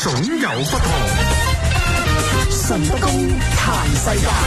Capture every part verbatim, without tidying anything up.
總有不同。 順德公彈世界。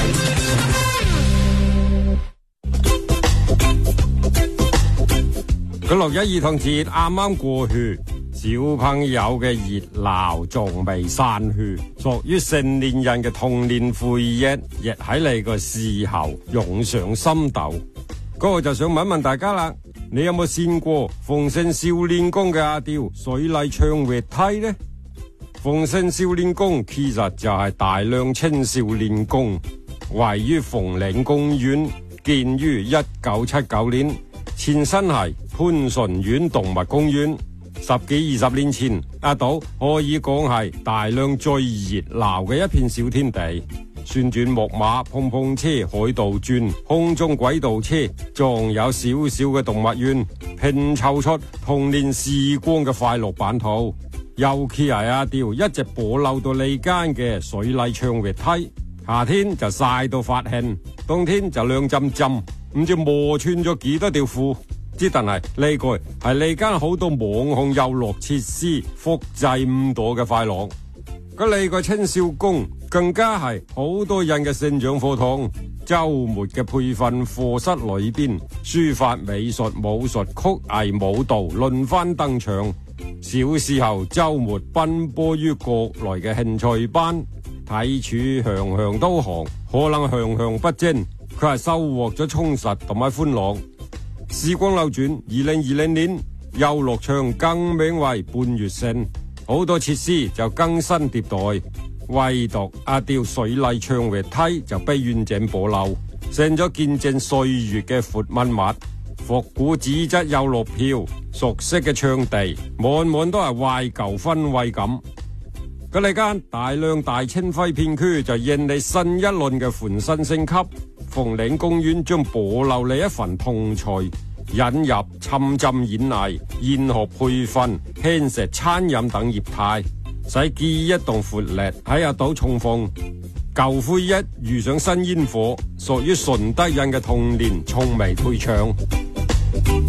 個六一兒童節啱啱過去，小朋友嘅熱鬧仲未散去，屬於成年人嘅童年回憶，亦喺你個時候湧上心頭。嗰個就想問問大家啦，你有冇見過鳳盛少年宮嘅阿刁水麗唱滑梯呢？鳳盛少年宮其實就係大良青少年宮，位於鳳嶺公園，建於一九七九年，前身係潘順苑動物公園。十幾二十年前，阿島可以講係大良最熱鬧嘅一片小天地，旋轉木馬、碰碰車、海盜轉、空中軌道車，仲有少少嘅動物園，拼湊出童年時光嘅快樂版圖。尤其係阿刁一直保留到呢間嘅水麗唱滑梯，夏天就曬到發興，冬天就涼浸浸，唔知磨穿咗幾多條褲。之但係呢個係呢間好多網紅遊樂設施複製唔到嘅快樂。咁呢個青少宮更加係好多人嘅成長課堂，周末嘅培訓課室裏邊，書法、美術、武術、曲藝、舞蹈輪番登場。小時候周末奔波於各類嘅興趣班，睇處項項都行，可能項項不精，佢係收穫咗充實同埋歡樂。時光流轉，二零二零年遊樂場更名為半月星，好多設施就更新迭代，唯獨阿刁水麗唱滑梯就被完整保留，成咗見證歲月嘅活文物。復古紙質遊樂票，熟悉嘅場地，滿滿都係懷舊氛圍感。嗰呢間大良大清輝片區就迎嚟新一輪嘅翻新升級。鳳嶺公園將保留你一份童趣，引入沉浸演藝、研學培訓、輕食餐飲等業態，使記憶動活力喺阿島重逢。舊灰一遇上新煙火，屬於順德人嘅童年從未退場。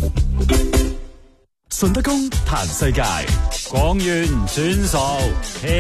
順德公彈世界，講完唔算數。